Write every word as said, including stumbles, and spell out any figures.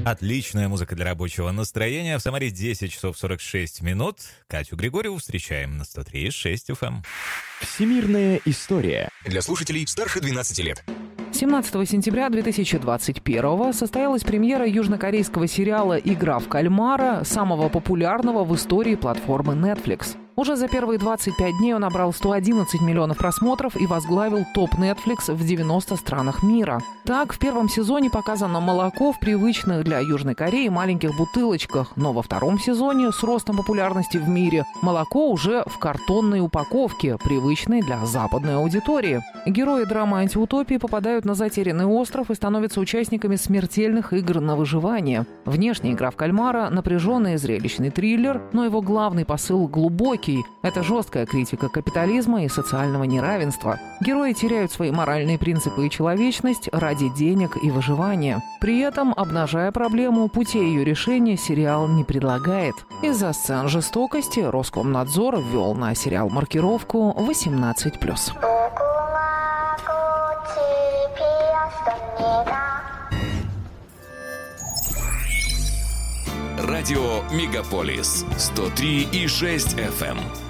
Отличная музыка для рабочего настроения. В Самаре десять часов сорок шесть минут. Катю Григорьеву встречаем на сто три и шесть эф эм. Всемирная история. Для слушателей старше двенадцати лет. семнадцатого сентября две тысячи двадцать первого состоялась премьера южнокорейского сериала «Игра в кальмара», самого популярного в истории платформы Netflix. Уже за первые двадцать пять дней он набрал сто одиннадцать миллионов просмотров и возглавил топ Netflix в девяноста странах мира. Так, в первом сезоне показано молоко в привычных для Южной Кореи маленьких бутылочках, но во втором сезоне с ростом популярности в мире молоко уже в картонной упаковке, привычной для западной аудитории. Герои драмы антиутопии попадают на затерянный остров и становятся участниками смертельных игр на выживание. Внешне «Игра в кальмара» — напряженный и зрелищный триллер, но его главный посыл глубокий. Это жесткая критика капитализма и социального неравенства. Герои теряют свои моральные принципы и человечность ради денег и выживания. При этом, обнажая проблему, путей ее решения сериал не предлагает. Из-за сцен жестокости Роскомнадзор ввел на сериал маркировку восемнадцать плюс. Радио Мегаполис сто три и шесть эф эм.